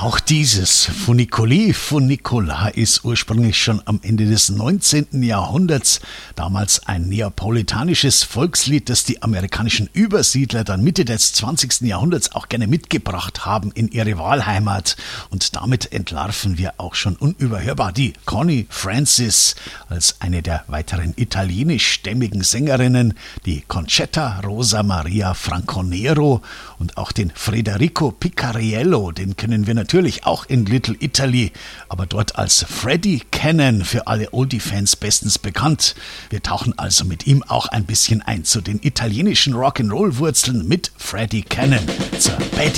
Auch dieses Funiculi Funicola ist ursprünglich schon am Ende des 19. Jahrhunderts damals ein neapolitanisches Volkslied, das die amerikanischen Übersiedler dann Mitte des 20. Jahrhunderts auch gerne mitgebracht haben in ihre Wahlheimat. Und damit entlarven wir auch schon unüberhörbar die Connie Francis als eine der weiteren italienischstämmigen Sängerinnen, die Concetta Rosa Maria Franconero und auch den Federico Picariello, den kennen wir natürlich auch in Little Italy, aber dort als Freddie Cannon, für alle Oldie-Fans bestens bekannt. Wir tauchen also mit ihm auch ein bisschen ein zu den italienischen Rock'n'Roll-Wurzeln mit Freddie Cannon zur Betty